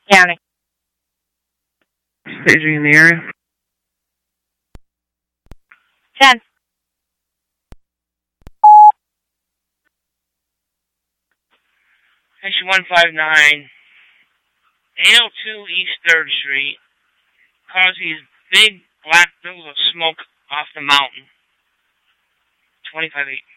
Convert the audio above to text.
County. Staging in the area. 10. Section 159, 802 East 3rd Street, causes these big black billows of smoke off the mountain. 25-8.